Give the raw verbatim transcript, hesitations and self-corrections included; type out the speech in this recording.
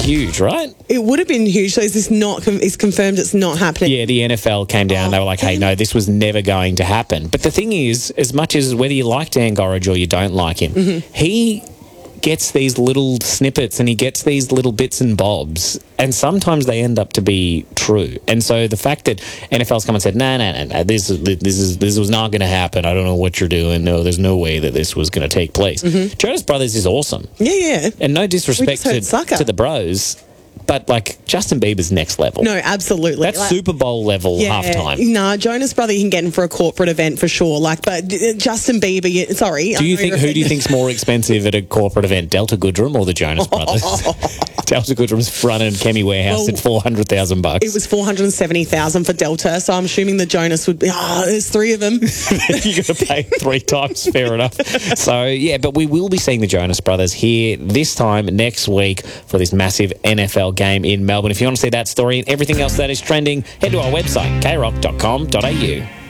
huge, right? It would have been huge. So is this not? Com- it's confirmed it's not happening. Yeah, the N F L came down. They were like, hey, no, this was never going to happen. But the thing is, as much as whether you like Dan Gorridge or you don't like him, mm-hmm. he gets these little snippets and he gets these little bits and bobs, and sometimes they end up to be true. And so the fact that N F L's come and said, no, no, no, no, this is this is this was not going to happen. I don't know what you're doing. No, there's no way that this was going to take place. Mm-hmm. Jonas Brothers is awesome. Yeah, yeah. And no disrespect to, to the bros, but like Justin Bieber's next level. No, absolutely. That's like, Super Bowl level yeah, halftime. Nah, Jonas Brother you can get him for a corporate event for sure. Like, but uh, Justin Bieber, yeah, sorry. Do you think who do you think's more expensive at a corporate event, Delta Goodrem or the Jonas Brothers? Delta Goodrem's front and Chemmy Warehouse well, at four hundred thousand bucks. It was four hundred and seventy thousand for Delta, so I'm assuming the Jonas would be. Ah, oh, there's three of them. You're going to pay three times. Fair enough. So yeah, but we will be seeing the Jonas Brothers here this time next week for this massive N F L game in Melbourne. If you want to see that story and everything else that is trending, head to our website, k rock dot com dot a u.